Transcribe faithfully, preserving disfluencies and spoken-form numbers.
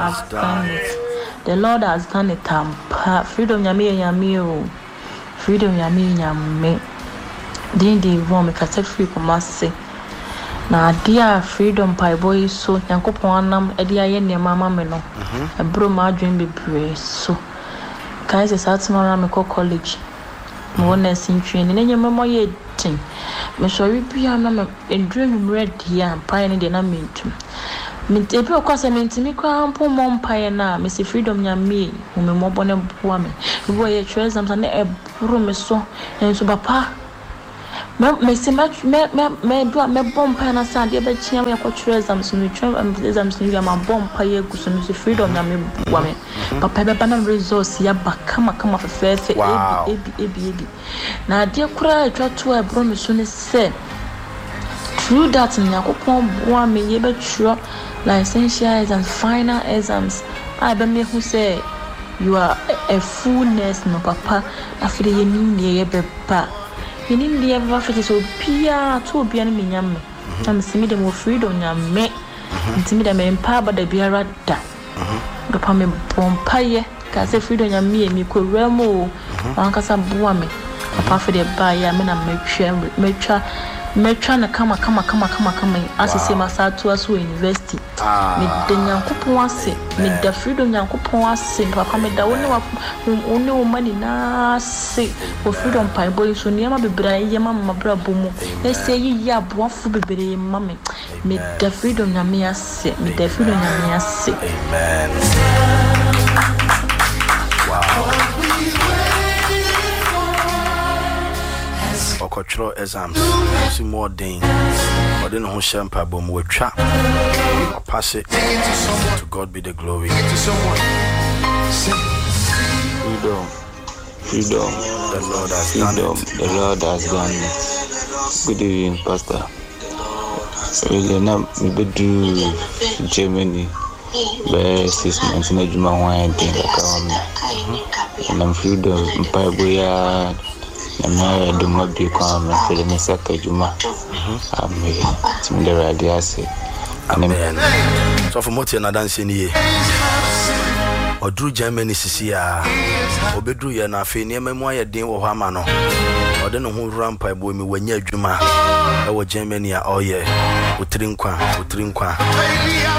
has done it. The Lord has done it. Tampa freedom yami yami o. Freedom yami yami. Dindi wo me kasa free Kumasi. Na dia freedom pai boy so Nyankopon anam e dia ye nema ma me no. E bro ma adwen bebre so. Kai se satima me ko college. Mo na sintwe ne nyema mo ye tin. Me so wi bia na me endure nwumre dia pai ne de na mentum. Me ebi okwase me ntimi kwa mpo mo mpae na me se freedom nyame mo me mo bone boa me. Wo ye treasure na e bro me so enso papa me me se me me me do me bomb mpae na sa de be chia me ko treasure am so me treasure am so ya ma bomb mpae gu so me se freedom nyame boa me. Papa be bana resource ya ba kama kama fefefe ebi ebi ebi ebi na de kura atwa to e bro me so ne se through that Nyankopon boa me ye be tro licentiate and final exams. I be me who say you are a full nurse no papa after you need ye be pa you need the ever fit so pia to be an minyam am see me dem freedom nyame ntimi dem empa ba da biara da papa me bompaye ka say freedom nyame mi ko remo wankasa boa me papa for the ba ya me na metwa metwa metwa na kama kama kama kama kama asese masatu aso university me de Nyankopon ase me da freedom Nyankopon ase papa me da woni wa woni wo mani na se wo freedom pai boy so niam bebra ye mama bra bomu na se yi ya boafo bebere mama me da freedom nyame ase me da freedom nyame ase. Amen. Okochro exams see more things but then who shampa bom we trap pass it to God be the glory. Freedom, freedom, the Lord has freedom, done it. The Lord has done it. Good evening, Pastor. Really, now we do Germany. Where six months in a Juma wine thing like um, and I'm freedom, Paiboya. I'm do not be calm for the Messaka Juma. I'm in the radiasi. Amen. So for Motia dancing here. Or drew Germany Sisia. Or bedrew ya na fe near memoir din or Hamano. Or then who ramp by boy me when you're Juma. Our Germany, oh yeah. Utrinkwa, Utrinkwa.